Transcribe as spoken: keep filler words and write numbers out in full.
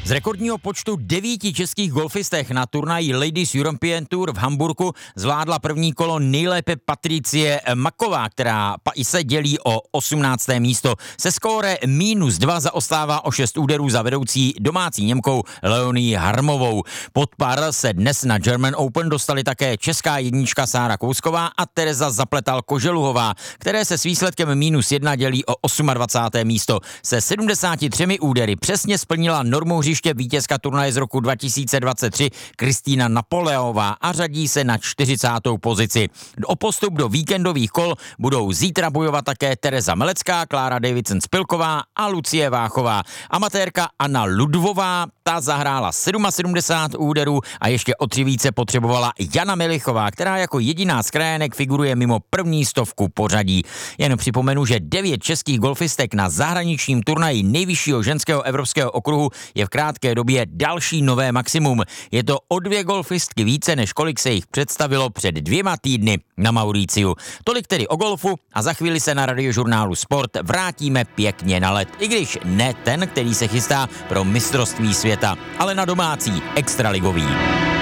Z rekordního počtu devíti českých golfistech na turnaji Ladies European Tour v Hamburku zvládla první kolo nejlépe Patricie Maková, která se dělí o osmnácté místo. Se skóre mínus dva zaostává o šest úderů za vedoucí domácí Němkou Leonie Harmovou. Pod par se dnes na German Open dostali také česká jednička Sára Kousková a Tereza Zapletal-Koželuhová, které se s výsledkem mínus jedna dělí o dvacáté osmé místo. Se sedmdesáti třemi údery přesně splnila normu hřiště vítězka turnaje z roku dva tisíce dvacet tři Kristýna Napoleová a řadí se na čtyřicátou pozici. O postup do víkendových kol budou zítra bojovat také Tereza Melecká, Klára Davidson-Spilková a Lucie Váchová. Amatérka Anna Ludvová, ta zahrála sedmdesát sedm úderů a ještě o tři více potřebovala Jana Milichová, která jako jediná z krajanek figuruje mimo první stovku pořadí. Jen připomenu, že devět českých golfistek na zahraničním turnaji nejvyššího ženského evropského okruhu je v krátké době další nové maximum. Je to o dvě golfistky více, než kolik se jich představilo před dvěma týdny na Mauriciu. Tolik tedy o golfu a za chvíli se na radiožurnálu Sport vrátíme pěkně na led. I když ne ten, který se chystá pro mistrovství světa, ale na domácí extraligový.